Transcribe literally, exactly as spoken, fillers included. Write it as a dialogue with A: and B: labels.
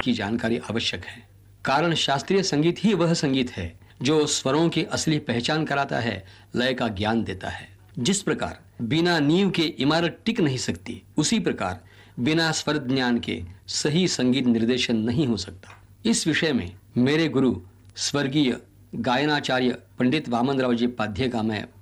A: की जानकारी आवश्यक है। कारण शास्त्रीय संगीत ही वह संगीत है जो स्वरों की असली पहचान कराता है, लय का ज्ञान देता है। जिस प्रकार बिना नींव के इमारत टिक नहीं सकती, उसी प्रकार बिना स्वर ज्ञान के सही संगीत निर्देशन नहीं हो सकता। इस विषय में मेरे गुरु स्वर्गीय गायनाचार्य पंडित वामनराव जी पाध्ये का मैं